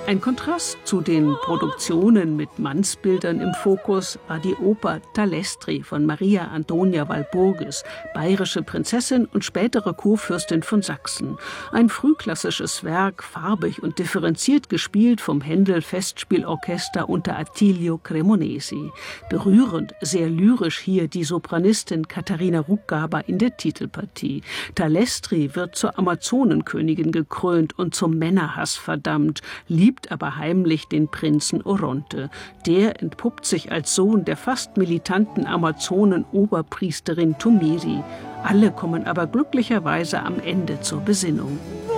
Ein Kontrast zu den Produktionen mit Mannsbildern im Fokus war die Oper Thalestri von Maria Antonia Walpurgis, bayerische Prinzessin und spätere Kurfürstin von Sachsen. Ein frühklassisches Werk, farbig und differenziert gespielt vom Händel Festspielorchester unter Attilio Cremonesi. Berührend, sehr lyrisch hier die Sopranistin Katharina Ruckgaber in der Titelpartie. Thalestri wird zur Amazonenkönigin gekrönt und zum Männerhass verdammt, liebt aber heimlich den Prinzen Oronte. Der entpuppt sich als Sohn der fast militanten Amazonen-Oberpriesterin Tumiri. Alle kommen aber glücklicherweise am Ende zur Besinnung.